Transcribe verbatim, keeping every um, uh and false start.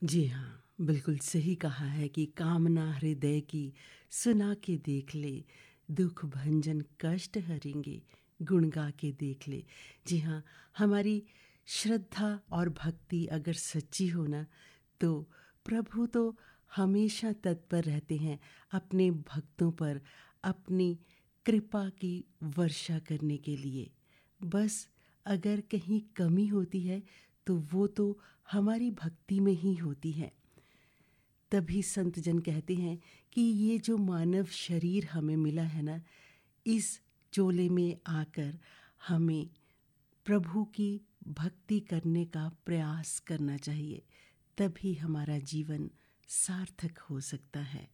जी हाँ, बिल्कुल सही कहा है कि कामना हृदय की सुना के देख ले, दुख भंजन कष्ट हरेंगे, गुण गा के देख ले। जी हाँ, हमारी श्रद्धा और भक्ति अगर सच्ची हो ना, तो प्रभु तो हमेशा तत्पर रहते हैं अपने भक्तों पर अपनी कृपा की वर्षा करने के लिए। बस अगर कहीं कमी होती है तो वो तो हमारी भक्ति में ही होती है। तभी संत जन कहते हैं कि ये जो मानव शरीर हमें मिला है ना, इस चोले में आकर हमें प्रभु की भक्ति करने का प्रयास करना चाहिए, तभी हमारा जीवन सार्थक हो सकता है।